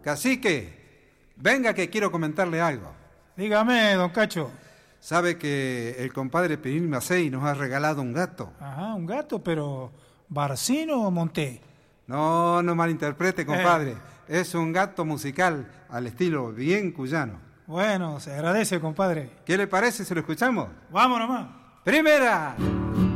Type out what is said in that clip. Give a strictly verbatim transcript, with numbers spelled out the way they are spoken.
Cacique, venga que quiero comentarle algo. Dígame, don Cacho. Sabe que el compadre Pirín Macei nos ha regalado un gato. Ajá, un gato, pero ¿Barcino o Monté? No, no malinterprete, compadre. Eh. Es un gato musical al estilo bien cuyano. Bueno, se agradece, compadre. ¿Qué le parece si lo escuchamos? Vamos nomás. ¡Primera!